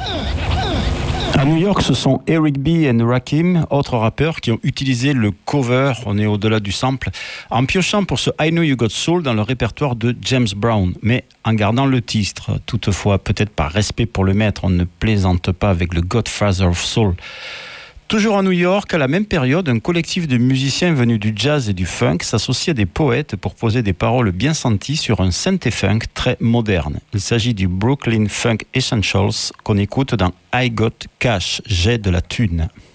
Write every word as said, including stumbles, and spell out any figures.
À New York, ce sont Eric B. et Rakim, autres rappeurs, qui ont utilisé le cover, on est au-delà du sample, en piochant pour ce I Know You Got Soul dans le répertoire de James Brown, mais en gardant le titre. Toutefois, peut-être par respect pour le maître, on ne plaisante pas avec le Godfather of Soul. Toujours à New York, à la même période, un collectif de musiciens venus du jazz et du funk s'associe à des poètes pour poser des paroles bien senties sur un synthé-funk très moderne. Il s'agit du Brooklyn Funk Essentials qu'on écoute dans I Got Cash, j'ai de la thune.